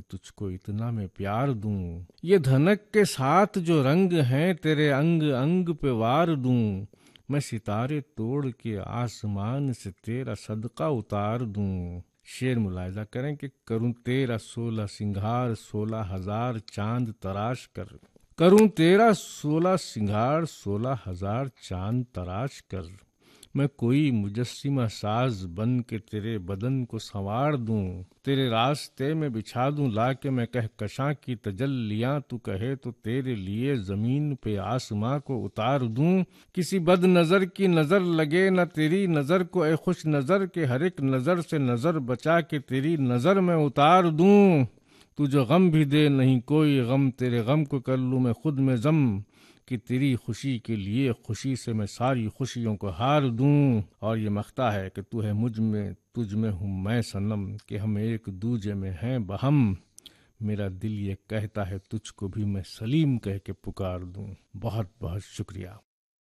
تجھ کو اتنا میں پیار دوں، یہ دھنک کے ساتھ جو رنگ ہیں تیرے انگ انگ پہ وار دوں، میں ستارے توڑ کے آسمان سے تیرا صدقہ اتار دوں۔ شعر ملاحظہ کریں کہ کروں تیرا 16 سنگھار 16,000 چاند تراش کر، کروں تیرا 16 سنگھار 16,000 چاند تراش کر، میں کوئی مجسمہ ساز بن کے تیرے بدن کو سنوار دوں، تیرے راستے میں بچھا دوں لا کے میں کہکشاں کی تجلیاں، تو کہے تو تیرے لیے زمین پہ آسماں کو اتار دوں، کسی بد نظر کی نظر لگے نہ تیری نظر کو اے خوش نظر، کہ ہر ایک نظر سے نظر بچا کے تیری نظر میں اتار دوں، تو جو غم بھی دے نہیں کوئی غم، تیرے غم کو کر لوں میں خود میں ضم، کہ تیری خوشی کے لیے خوشی سے میں ساری خوشیوں کو ہار دوں۔ اور یہ مقطع ہے کہ تو ہے مجھ میں تجھ میں ہوں میں صنم، کہ ہم ایک دوجے میں ہیں بہم، میرا دل یہ کہتا ہے تجھ کو بھی میں سلیم کہہ کے پکار دوں۔ بہت بہت شکریہ۔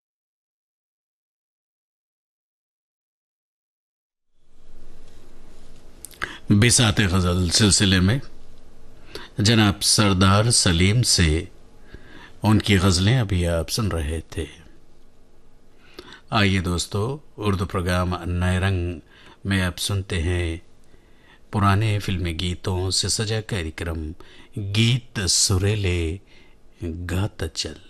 بساط غزل سلسلے میں جناب سردار سلیم سے ان کی غزلیں ابھی آپ سن رہے تھے۔ آئیے دوستو، اردو پروگرام نئے رنگ میں آپ سنتے ہیں پرانے فلمی گیتوں سے سجا کریکرم، گیت سریلے گاتا چل۔